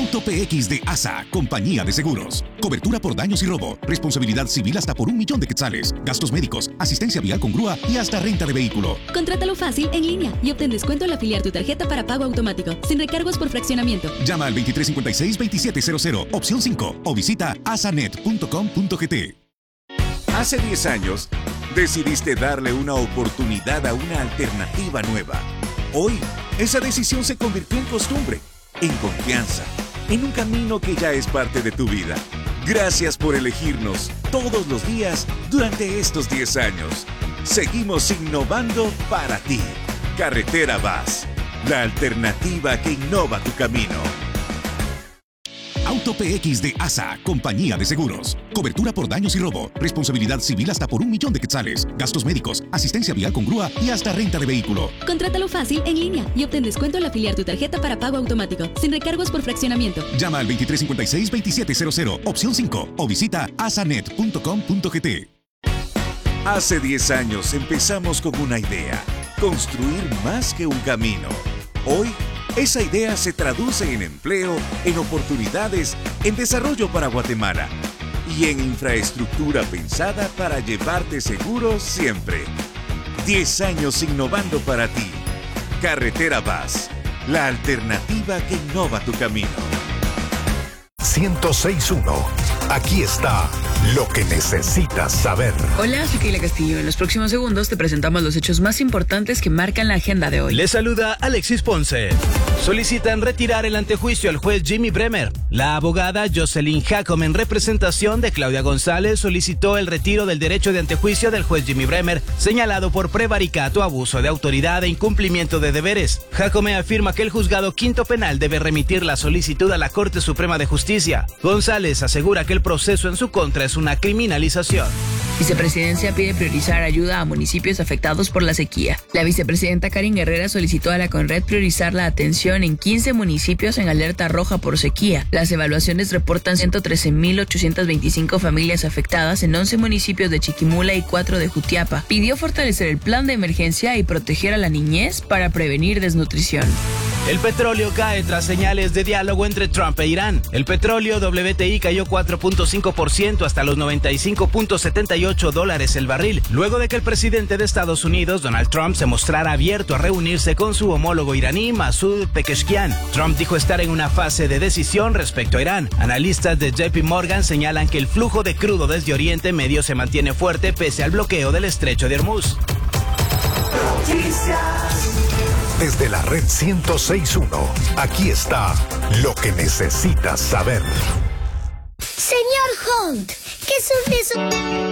Auto PX de ASA, compañía de seguros. Cobertura por daños y robo, responsabilidad civil hasta por 1.000.000 de quetzales, gastos médicos, asistencia vial con grúa y hasta renta de vehículo. Contrátalo fácil en línea y obtén descuento al afiliar tu tarjeta para pago automático, sin recargos por fraccionamiento. Llama al 2356-2700, opción 5, o visita asanet.com.gt. Hace 10 años, decidiste darle una oportunidad a una alternativa nueva. Hoy, esa decisión se convirtió en costumbre, en confianza, en un camino que ya es parte de tu vida. Gracias por elegirnos todos los días durante estos 10 años. Seguimos innovando para ti. Carretera VAS, la alternativa que innova tu camino. Auto PX de ASA, compañía de seguros. Cobertura por daños y robo, responsabilidad civil hasta por 1.000.000 de quetzales, gastos médicos, asistencia vial con grúa y hasta renta de vehículo. Contrátalo fácil en línea y obtén descuento al afiliar tu tarjeta para pago automático, sin recargos por fraccionamiento. Llama al 2356-2700, opción 5, o visita asanet.com.gt. Hace 10 años empezamos con una idea: construir más que un camino. Hoy, esa idea se traduce en empleo, en oportunidades, en desarrollo para Guatemala y en infraestructura pensada para llevarte seguro siempre. 10 años innovando para ti. Carretera VAS, la alternativa que innova tu camino. 106.1. Aquí está lo que necesitas saber. Hola, soy Keila Castillo. En los próximos segundos te presentamos los hechos más importantes que marcan la agenda de hoy. Le saluda Alexis Ponce. Solicitan retirar el antejuicio al juez Jimmy Bremer. La abogada Jocelyn Jacome, en representación de Claudia González, solicitó el retiro del derecho de antejuicio del juez Jimmy Bremer, señalado por prevaricato, abuso de autoridad e incumplimiento de deberes. Jacome afirma que el juzgado quinto penal debe remitir la solicitud a la Corte Suprema de Justicia. González asegura que el proceso en su contra es una criminalización. Vicepresidencia pide priorizar ayuda a municipios afectados por la sequía. La vicepresidenta Karin Guerrera solicitó a la CONRED priorizar la atención en 15 municipios en alerta roja por sequía. Las evaluaciones reportan 113.825 familias afectadas en 11 municipios de Chiquimula y 4 de Jutiapa. Pidió fortalecer el plan de emergencia y proteger a la niñez para prevenir desnutrición. El petróleo cae tras señales de diálogo entre Trump e Irán. El petróleo WTI cayó 4.5% hasta los $95.78 el barril, luego de que el presidente de Estados Unidos, Donald Trump, se mostrara abierto a reunirse con su homólogo iraní, Masoud Pezeshkian. Trump dijo estar en una fase de decisión respecto a Irán. Analistas de JP Morgan señalan que el flujo de crudo desde Oriente Medio se mantiene fuerte pese al bloqueo del estrecho de Hormuz. Desde la red 106.1, aquí está lo que necesitas saber. Señor Hunt, ¿qué son esos?